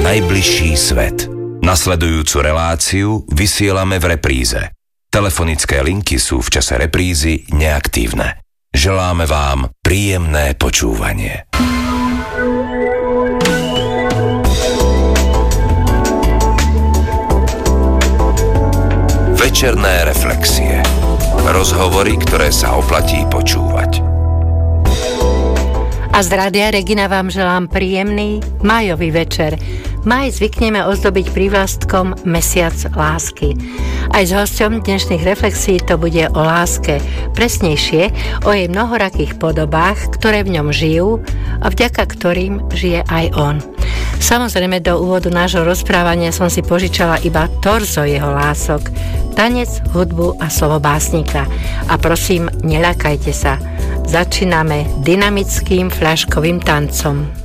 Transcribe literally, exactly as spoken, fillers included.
najbližší svet. Nasledujúcu reláciu vysielame v repríze. Telefonické linky sú v čase reprízy neaktívne. Želáme vám príjemné počúvanie. Večerné reflexie. Rozhovory, ktoré sa oplatí počúvať. A z Rádia Regina vám želám príjemný májový večer. Maj zvykneme ozdobiť prívlastkom Mesiac lásky. Aj s hosťom dnešných reflexí to bude o láske. Presnejšie o jej mnohorakých podobách, ktoré v ňom žijú a vďaka ktorým žije aj on. Samozrejme, do úvodu nášho rozprávania som si požičala iba torzo jeho lások, tanec, hudbu a slovo básnika. A prosím, neľakajte sa. Začíname dynamickým fľaškovým tancom.